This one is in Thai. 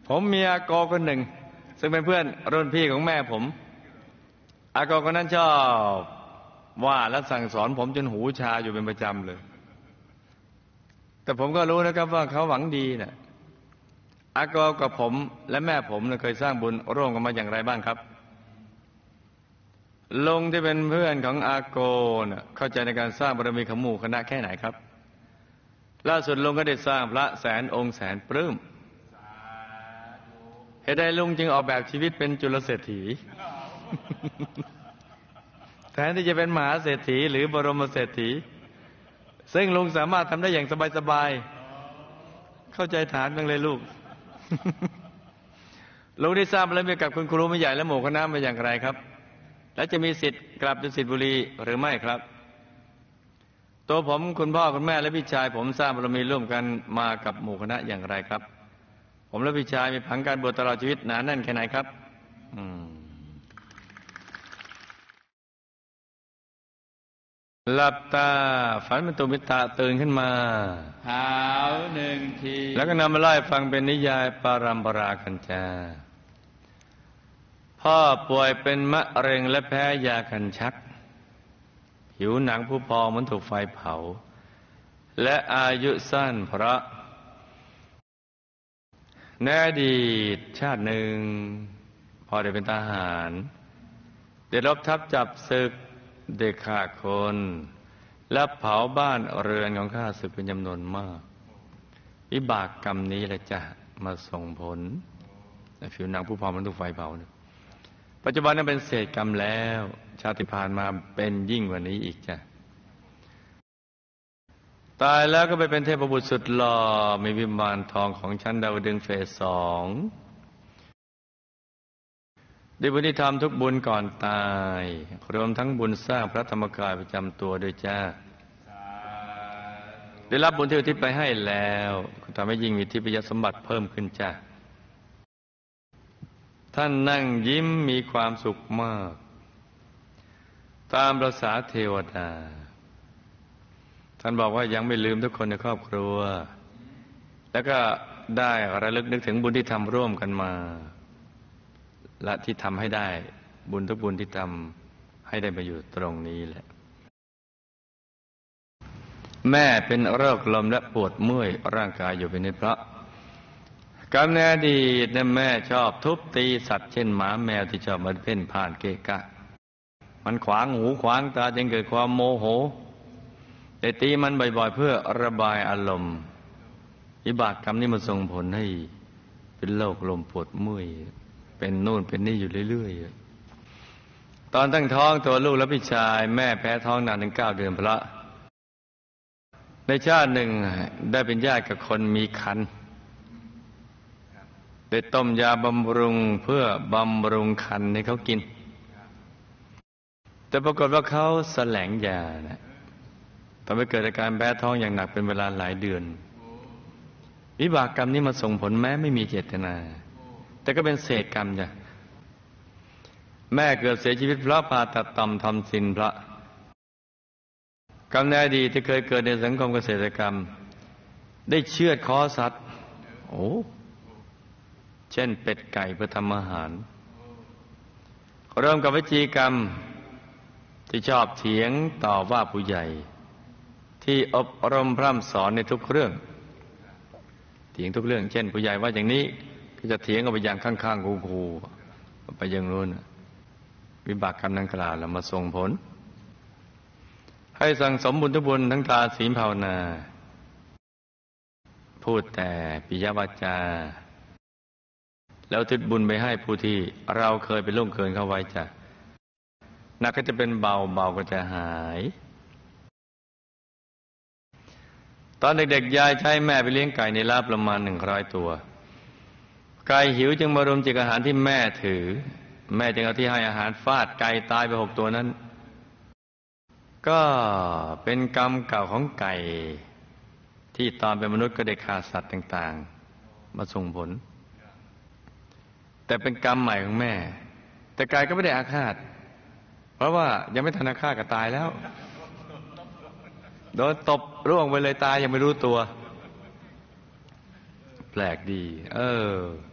ผมมีอาโกคนหนึ่งซึ่งเป็นเพื่อนรุ่นพี่ของแม่ผมอาโกคนนั้นชอบว่าและสั่งสอนผมจนหูชาอยู่เป็นประจำเลยแต่ผมก็รู้นะครับว่าเขาหวังดีนะอาโกกับผมและแม่ผมเคยสร้างบุญร่วมกันมาอย่างไรบ้างครับลุงที่เป็นเพื่อนของอาโกเข้าใจในการสร้างบารมีของหมู่คณะแค่ไหนครับล่าสุดลุงก็ได้สร้างพระแสนองค์แสนปลื้มเหตุใดลุงจึงออกแบบชีวิตเป็นจุลเศรษฐี แทนที่จะเป็นมหาเศรษฐีหรือบรมเศรษฐีซึ่งลุงสามารถทำได้อย่างสบายๆเข้าใจฐานบ้างเลยลูก ลุงได้สร้างบารมีกับคุณครูไม่ใหญ่และหมู่คณะมาอย่างไรครับและจะมีสิทธิ์กลับดุสิตบุรีหรือไม่ครับตัวผมคุณพ่อคุณแม่และพี่ชายผมสร้างบารมีร่วมกันมากับหมู่คณะอย่างไรครับผมและพี่ชายมีผังการบวชตลอดชีวิตหนาแน่นแค่ไหนครับหลับตาฝันเป็นตุมิตะตื่นขึ้นมาหาวหนึ่งทีแล้วก็นำมาไล่ฟังเป็นนิยายปารัมปรากันจาพ่อป่วยเป็นมะเร็งและแพ้ยากันชักผิวหนังผู้พองเหมือนถูกไฟเผาและอายุสั้นเพราะในอดีตชาติหนึ่งพ่อได้เป็นทหารได้รบทัพจับศึกได้ฆ่าคนและเผาบ้านเรือนของข้าศึกเป็นจำนวนมากวิบากกรรมนี้แหละจะมาส่งผลผิวหนังผู้พองเหมือนถูกไฟเผาปัจจุบันนั้นเป็นเศษกรรมแล้วชาติผ่านมาเป็นยิ่งกว่านี้อีกจ้ะตายแล้วก็ไปเป็นเทพบุตรสุดหล่อมีวิมานทองของชั้นดาวดึงส์เฟส 2ได้บุญที่ทำทุกบุญก่อนตายรวมทั้งบุญสร้างพระธรรมกายประจำตัวด้วยจ้าได้รับบุญที่อุทิศไปให้แล้วทำให้ยิ่งมีทิพยสมบัติเพิ่มขึ้นจ้าท่านนั่งยิ้มมีความสุขมากตามประสาเทวดาท่านบอกว่ายังไม่ลืมทุกคนในครอบครัวแล้วก็ได้ระลึกนึกถึงบุญที่ทำร่วมกันมาและที่ทำให้ได้บุญทุกบุญที่ทำให้ได้มาอยู่ตรงนี้แหละแม่เป็นโรคลมและปวดเมื่อยร่างกายอยู่เป็นนิดเพราะกรรมในอดีตแม่ชอบทุบตีสัตว์เช่นหมาแมวที่ชอบมาเพ่นพ่านเกะกะมันขวางหูขวางตาจึงเกิดความโมโหได้ตีมันบ่อยๆเพื่อระบายอารมณ์วิบากกรรมนี้มันส่งผลให้เป็นโรคลมปวดเมื่อยเป็นโน่นเป็นนี่อยู่เรื่อยๆตอนตั้งท้องตัวลูกและพี่ชายแม่แพ้ท้องนานถึง9 เดือนเพราะในชาติหนึ่งได้เป็นญาติกับคนมีคันได้ต้มยาบำรุงเพื่อบำรุงคันให้เขากินแต่ปรากฏว่าเขาแสลงยาทำให้เกิดอาการแพ้ท้องอย่างหนักเป็นเวลาหลายเดือนวิบากกรรมนี้มาส่งผลแม้ไม่มีเจตนาแต่ก็เป็นเศษกรรมจ้ะแม่เกือบเสียชีวิตเพราะผ่าตัดต่อมทำซินเพราะกรรมในอดีตที่เคยเกิดในสังคมเกษตรกรรมได้เชือดคอสัตว์เช่นเป็ดไก่เพื่อทำอาหารเริ่มกับวิจีกรรมที่ชอบเถียงต่อว่าผู้ใหญ่ที่อบรมพร่ำสอนในทุกเรื่องเถียงทุกเรื่องเช่นผู้ใหญ่ว่าอย่างนี้ก็จะเถียงกันไปอย่างข้างๆคูๆไปอย่างนู้นวิบากกรรมดังกล่าวแล้วมาส่งผลให้สั่งสมบุญทุกบุญทั้งทานศีลภาวนาพูดแต่ปิยวาจาแล้วทิศบุญไปให้ผู้ที่เราเคยไปล่วงเกินเขาไว้จ้ะหนักก็จะเป็นเบาเบาก็จะหายตอนเด็กๆยายใช้แม่ไปเลี้ยงไก่ในลาประมาณ100 ตัวไก่หิวจึงมารุมจิกอาหารที่แม่ถือแม่จึงเอาที่ให้อาหารฟาดไก่ตายไป6 ตัวนั้นก็เป็นกรรมเก่าของไก่ที่ตอนเป็นมนุษย์ก็ได้ฆ่าสัตว์ต่างๆมาส่งผลแต่เป็นกรรมใหม่ของแม่แต่ไก่ก็ไม่ได้อาฆาตเพราะว่ายังไม่ทันอาฆาตก็ตายแล้วโดนตบร่วงไปเลยตายยังไม่รู้ตัวแปลกดี